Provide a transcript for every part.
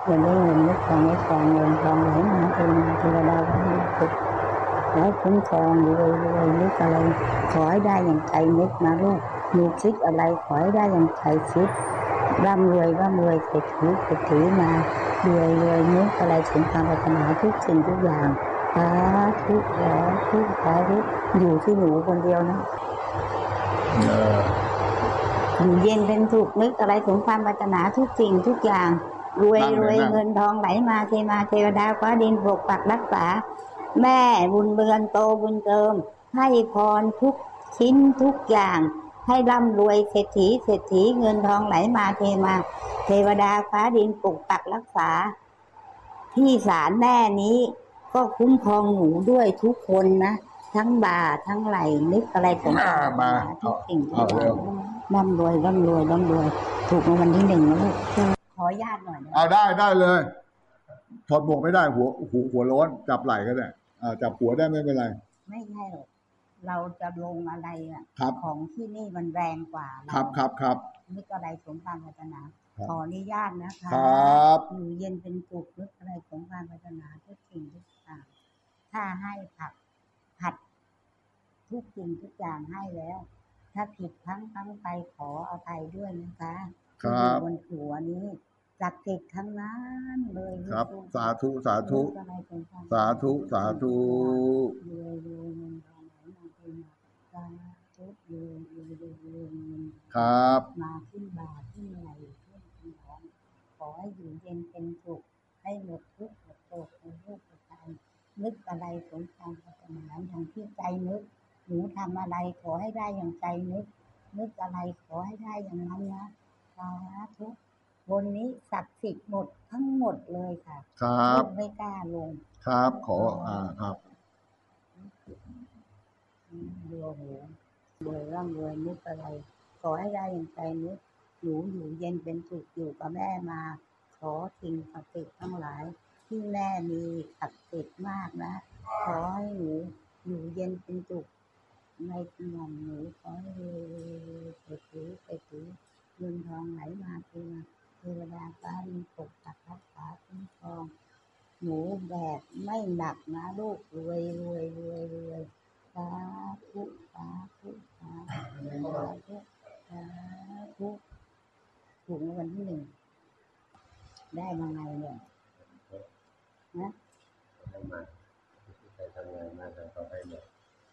อย่าได้เงินนึกทองไม่ทองเงินทองไหลมาเองเทวดาก็มีสุขแล้วคุ้มครองรวยนึกอะไรขอให้ได้อย่างใจนึกนะลูกมีคิดอะไรขอให้ได้อย่างใจคิดร่ำรวยเศรษฐีมารวยนึกอะไรถึงความปรารถนาทุกสิ่งทุกอย่างสาธุอยู่ที่หนูคนเดียวนะอยู่เย็นเป็นสุขนึกอะไรถึงความปรารถนาทุกสิ่งทุกอย่างรวยเงินทองไหลมาเทมาเทวดาฟ้าดินปกปักรักษาแม่บุญเรือนโตบุญเติมให้พรทุกชิ้นทุกอย่างให้ร่ำรวยเศรษฐีเงินทองไหลมาเทมาเทวดาฟ้าดินปกปักรักษาที่ศาลแม่นี้ก็คุ้มครองหนูด้วยทุกคนนะทั้งบ่าทั้งไหลนึกอะไรของมาทุกสิ่งทุกอย่างร่ำรวยถูกรางวัลที่ 1นะลูกขอญาติหน่อยนะเอาได้เลยถอดหมวกไม่ได้หัวร้อนจับไหล่ก็ได้จับหัวได้ไม่เป็นไรไม่ใช่หรอกเราจะลงอะไรของที่นี่มันแรงกว่าครับนึกอะไรสมความปรารถนาขออนุญาตนะคะอยู่เย็นเป็นสุขนึกอะไรสมความปรารถนาทุกสิ่งทุกอย่างถ้าให้ผัดทุกสิ่งทุกอย่างให้แล้วถ้าผิดทั้งไปขออภัยด้วยนะคะที่บนหัวนี้จักติดทั้งนั้นเลยครับสาธุรวยเงินทองไหลมาเทมาสาธุครับมาขึ้นบาทขึ้นไหลขึ้นท้องขอให้อยู่เย็นเป็นสุขให้หมดทุกข์หมดโศกในโลกใจนึกอะไรสมความปรารถนาอย่างที่ใจนึกหนูทำอะไรขอให้ได้อย่างใจนึกอะไรขอให้ได้อย่างนั้นนะสาธุบนนี้ศักดิ์สิทธิ์หมดทั้งหมดเลยค่ะครับไม่กล้าลงครับขอครับรวยร่ำรวยนึกอะไรขอให้ได้อย่างใจนึกหนูอยู่เย็นเป็นสุขอยู่กับแม่มาขอสิ่งศักดิ์สิทธิ์ทั้งหลายที่แม่มีศักดิ์สิทธิ์มากนะขอให้หนูอยู่เย็นเป็นสุขในตัวหนูขอให้เศรษฐีเงินทองไหลมาเทวดาฟ้าดินปกปักรักษาคุ้มครองหนูแบบไม่หนักนะลูกรวยสาธุถูกในวันที่ 1ได้มาไงเนี่ยนะทำงานมาต่อไปเนี่ย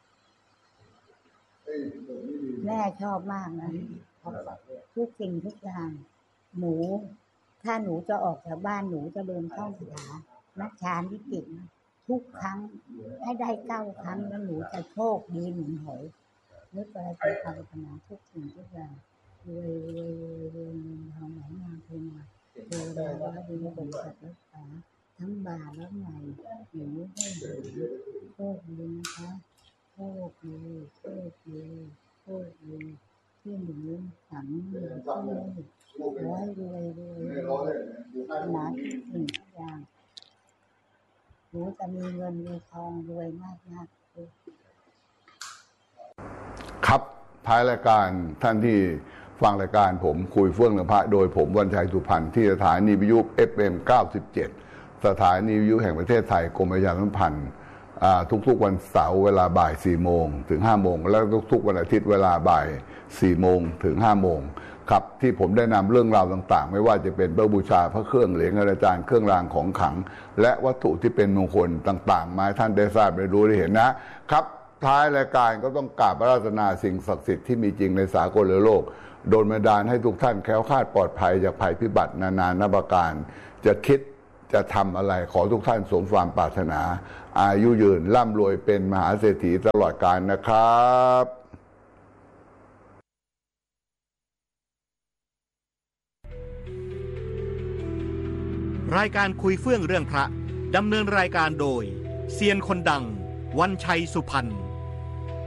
แม่ชอบมากนะทุกสิ่งทุกอย่างหนูถ้าหนูจะออกจากบ้านหนูจะเดินท่องคาถานักฌานวิจิตรทุกครั้งให้ได้9 ครั้งแล้วหนูจะโชคดีเหมือนหอยนึกอะไรเป็นความปรารถนาทุกสิ่งทุกอย่างรวยทองไหลมาเทมาเทวดาฟ้าดินปกปักรักษาทั้งบ่าและไหล่หนูได้โชคดีนะคะโชคดีที่หนูฝังอยู่ที่นี่ร้อยรวยหนาทุกสิ่งทุกอย่างหนูจะมีเงินมีทองรวยมากครับท้ายรายการท่านที่ฟังรายการผมคุยเฟื่องนภะโดยผมวันชัยสุพรรณที่สถานีวิทยุ FM 97สถานีวิทยุแห่งประเทศไทยกรมประชาสัมพันธ์ทุกๆวันเสาร์เวลาบ่าย 4 โมงถึง 5 โมงแล้วทุกๆวันอาทิตย์เวลาบ่าย 4 โมงถึง 5 โมงครับที่ผมได้นำเรื่องราวต่างๆไม่ว่าจะเป็นพระบูชาพระเครื่องเหรียญอาจารย์เครื่องรางของขลังและวัตถุที่เป็นมงคลต่างๆมาให้ท่านได้ทราบได้รู้ได้เห็นนะครับท้ายรายการก็ต้องกราบอาราธนาสิ่งศักดิ์สิทธิ์ที่มีจริงในสากลโลกโดนบันดาลให้ทุกท่านแคล้วคลาดปลอดภัยจากภัยพิบัตินานานาประการจะคิดจะทำอะไรขอทุกท่านสมความปรารถนาอายุยืนร่ำรวยเป็นมหาเศรษฐีตลอดกาลนะครับรายการคุยเฟื่องเรื่องพระดำเนินรายการโดยเซียนคนดังวันชัยสุพรรณ